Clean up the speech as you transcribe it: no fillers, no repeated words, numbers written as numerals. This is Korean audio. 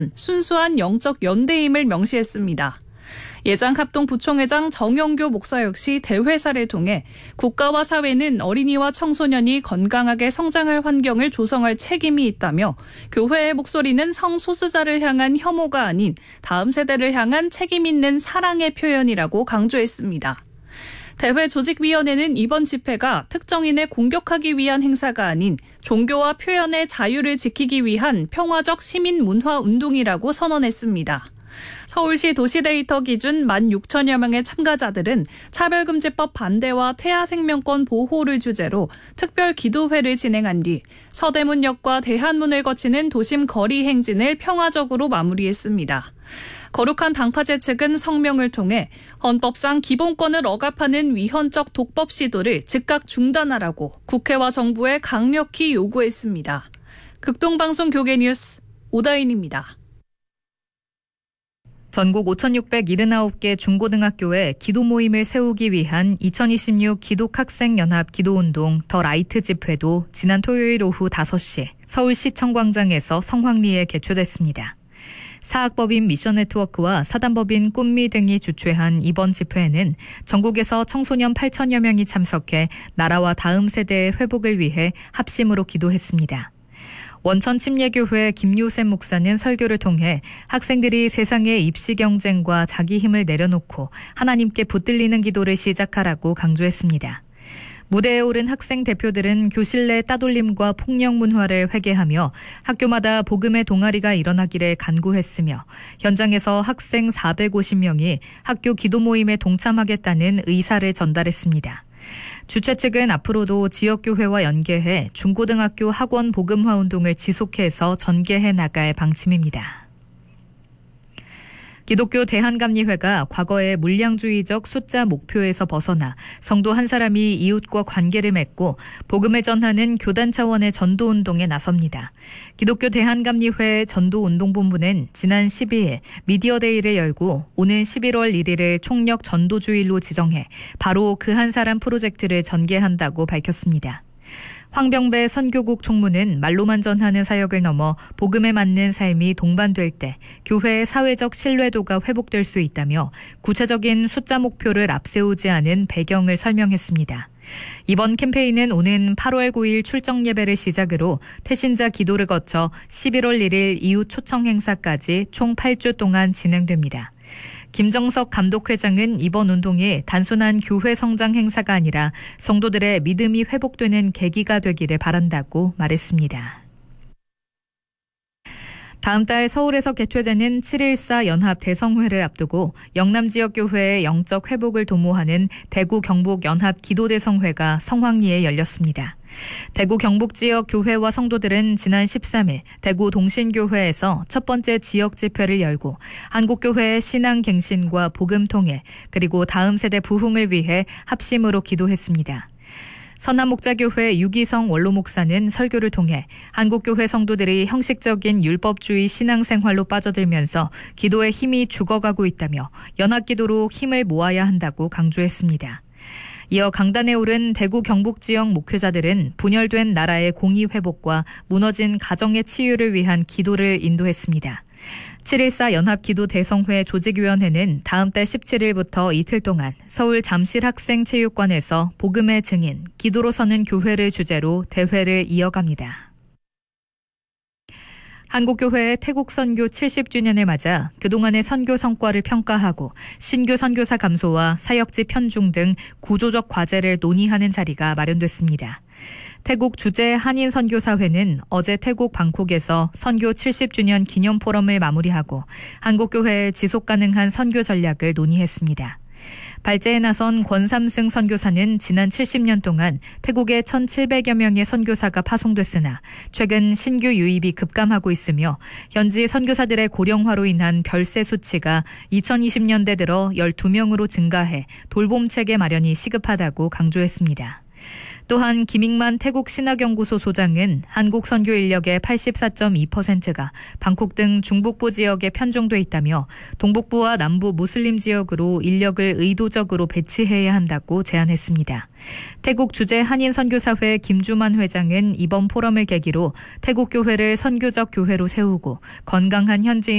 순수한 영적 연대임을 명시했습니다. 예장합동 부총회장 정영교 목사 역시 대회사를 통해 국가와 사회는 어린이와 청소년이 건강하게 성장할 환경을 조성할 책임이 있다며 교회의 목소리는 성소수자를 향한 혐오가 아닌 다음 세대를 향한 책임 있는 사랑의 표현이라고 강조했습니다. 대회 조직위원회는 이번 집회가 특정인을 공격하기 위한 행사가 아닌 종교와 표현의 자유를 지키기 위한 평화적 시민 문화 운동이라고 선언했습니다. 서울시 도시데이터 기준 16,000여 명의 참가자들은 차별금지법 반대와 태아생명권 보호를 주제로 특별 기도회를 진행한 뒤 서대문역과 대한문을 거치는 도심 거리 행진을 평화적으로 마무리했습니다. 거룩한 당파제 측은 성명을 통해 헌법상 기본권을 억압하는 위헌적 독법 시도를 즉각 중단하라고 국회와 정부에 강력히 요구했습니다. 극동방송 교계뉴스 오다인입니다. 전국 5,679개 중고등학교에 기도 모임을 세우기 위한 2026 기독학생연합 기도운동 더 라이트 집회도 지난 토요일 오후 5시 서울시청 광장에서 성황리에 개최됐습니다. 사학법인 미션네트워크와 사단법인 꿈미 등이 주최한 이번 집회에는 전국에서 청소년 8,000여 명이 참석해 나라와 다음 세대의 회복을 위해 합심으로 기도했습니다. 원천침례교회 김요셉 목사는 설교를 통해 학생들이 세상의 입시 경쟁과 자기 힘을 내려놓고 하나님께 붙들리는 기도를 시작하라고 강조했습니다. 무대에 오른 학생 대표들은 교실 내 따돌림과 폭력 문화를 회개하며 학교마다 복음의 동아리가 일어나기를 간구했으며 현장에서 학생 450명이 학교 기도 모임에 동참하겠다는 의사를 전달했습니다. 주최 측은 앞으로도 지역교회와 연계해 중고등학교 학원 복음화 운동을 지속해서 전개해 나갈 방침입니다. 기독교 대한감리회가 과거의 물량주의적 숫자 목표에서 벗어나 성도 한 사람이 이웃과 관계를 맺고 복음을 전하는 교단 차원의 전도운동에 나섭니다. 기독교 대한감리회 전도운동본부는 지난 12일 미디어데이를 열고 오는 11월 1일을 총력 전도주일로 지정해 바로 그 한 사람 프로젝트를 전개한다고 밝혔습니다. 황병배 선교국 총무는 말로만 전하는 사역을 넘어 복음에 맞는 삶이 동반될 때 교회의 사회적 신뢰도가 회복될 수 있다며 구체적인 숫자 목표를 앞세우지 않은 배경을 설명했습니다. 이번 캠페인은 오는 8월 9일 출정 예배를 시작으로 태신자 기도를 거쳐 11월 1일 이웃 초청 행사까지 총 8주 동안 진행됩니다. 김정석 감독회장은 이번 운동이 단순한 교회 성장 행사가 아니라 성도들의 믿음이 회복되는 계기가 되기를 바란다고 말했습니다. 다음 달 서울에서 개최되는 7.14 연합 대성회를 앞두고 영남 지역 교회의 영적 회복을 도모하는 대구 경북 연합 기도대성회가 성황리에 열렸습니다. 대구 경북 지역 교회와 성도들은 지난 13일 대구 동신교회에서 첫 번째 지역 집회를 열고 한국교회의 신앙 갱신과 복음 통일 그리고 다음 세대 부흥을 위해 합심으로 기도했습니다. 선한목자교회 유기성 원로목사는 설교를 통해 한국교회 성도들이 형식적인 율법주의 신앙생활로 빠져들면서 기도의 힘이 죽어가고 있다며 연합기도로 힘을 모아야 한다고 강조했습니다. 이어 강단에 오른 대구 경북 지역 목회자들은 분열된 나라의 공의 회복과 무너진 가정의 치유를 위한 기도를 인도했습니다. 7.14 연합기도 대성회 조직위원회는 다음 달 17일부터 이틀 동안 서울 잠실학생체육관에서 복음의 증인, 기도로 서는 교회를 주제로 대회를 이어갑니다. 한국교회의 태국 선교 70주년을 맞아 그동안의 선교 성과를 평가하고 신규 선교사 감소와 사역지 편중 등 구조적 과제를 논의하는 자리가 마련됐습니다. 태국 주재 한인 선교사회는 어제 태국 방콕에서 선교 70주년 기념 포럼을 마무리하고 한국교회의 지속가능한 선교 전략을 논의했습니다. 발제에 나선 권삼승 선교사는 지난 70년 동안 태국에 1,700여 명의 선교사가 파송됐으나 최근 신규 유입이 급감하고 있으며 현지 선교사들의 고령화로 인한 별세 수치가 2020년대 들어 12명으로 증가해 돌봄체계 마련이 시급하다고 강조했습니다. 또한 김익만 태국 신학연구소 소장은 한국 선교 인력의 84.2%가 방콕 등 중북부 지역에 편중돼 있다며 동북부와 남부 무슬림 지역으로 인력을 의도적으로 배치해야 한다고 제안했습니다. 태국 주재 한인 선교사회 김주만 회장은 이번 포럼을 계기로 태국 교회를 선교적 교회로 세우고 건강한 현지인